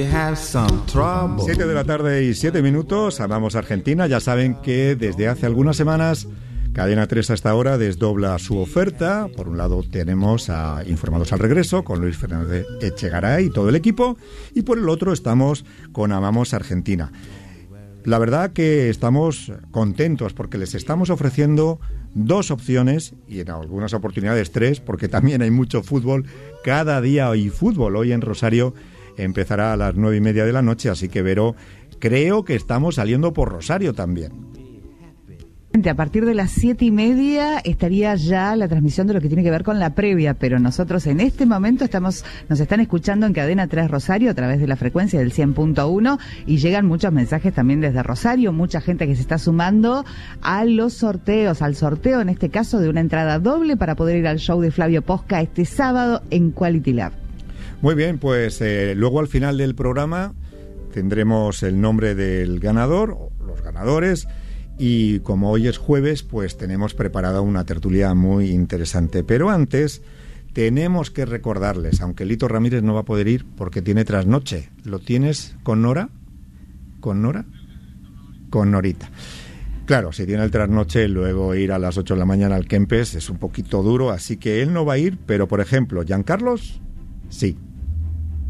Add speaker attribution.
Speaker 1: 7 de la tarde y 7 minutos, amamos Argentina. Ya saben que desde hace algunas semanas Cadena 3 a esta hora desdobla su oferta. Por un lado tenemos a Informados al Regreso con Luis Fernández Echegaray y todo el equipo, y por el otro estamos con Amamos Argentina. La verdad que estamos contentos porque les estamos ofreciendo 2 opciones y en algunas oportunidades 3, porque también hay mucho fútbol. Cada día hay fútbol. Hoy en Rosario empezará a las 9:30 de la noche, así que Vero, creo que estamos saliendo por Rosario también.
Speaker 2: A partir de las 7:30 estaría ya la transmisión de lo que tiene que ver con la previa, pero nosotros en este momento nos están escuchando en Cadena 3 Rosario a través de la frecuencia del 100.1 y llegan muchos mensajes también desde Rosario, mucha gente que se está sumando a los sorteos, al sorteo en este caso de una entrada doble para poder ir al show de Flavio Posca este sábado en Quality Lab.
Speaker 1: Muy bien, pues luego al final del programa tendremos el nombre del ganador, o los ganadores. Y como hoy es jueves, pues tenemos preparada una tertulia muy interesante. Pero antes tenemos que recordarles, aunque Lito Ramírez no va a poder ir porque tiene trasnoche. ¿Lo tienes con Nora? ¿Con Nora? Con Norita. Claro, si tiene el trasnoche, luego ir a las 8 de la mañana al Kempes es un poquito duro, así que él no va a ir, pero por ejemplo, Giancarlos, sí.